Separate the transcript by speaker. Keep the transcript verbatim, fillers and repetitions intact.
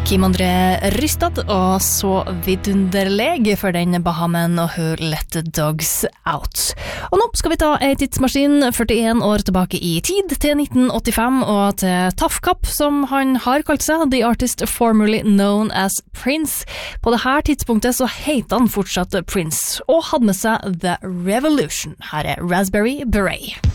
Speaker 1: Kim André Rystad, og så vidunderleg for den Bahamen og hør Let the Dogs Out. Og nå skal vi ta en tidsmaskin førtien år tilbake i tid, til nitten åttifem, og til Tafkap, som han har kalt seg, the artist formerly known as Prince. På det her tidspunktet så heter han fortsatt Prince, og hadde med seg The Revolution. Her er Raspberry Beret.